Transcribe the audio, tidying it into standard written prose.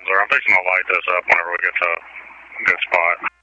I'm fixing to light this up whenever we get to a good spot.